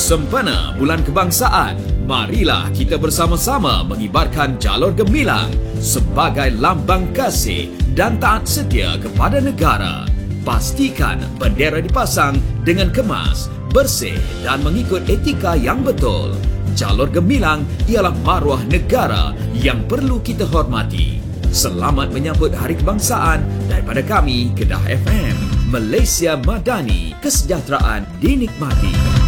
Sempena Bulan Kebangsaan, marilah kita bersama-sama mengibarkan jalur gemilang sebagai lambang kasih dan taat setia kepada negara. Pastikan bendera dipasang dengan kemas, bersih dan mengikut etika yang betul. Jalur gemilang ialah maruah negara yang perlu kita hormati. Selamat menyambut Hari Kebangsaan daripada kami, Kedah FM. Malaysia Madani, kesejahteraan dinikmati.